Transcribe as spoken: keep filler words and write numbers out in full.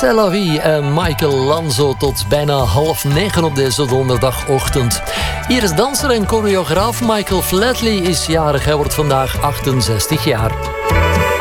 C'est la vie en Michael Lanzo tot bijna half negen op deze donderdagochtend. Hier is danser en choreograaf Michael Flatley is jarig. Hij wordt vandaag achtenzestig jaar.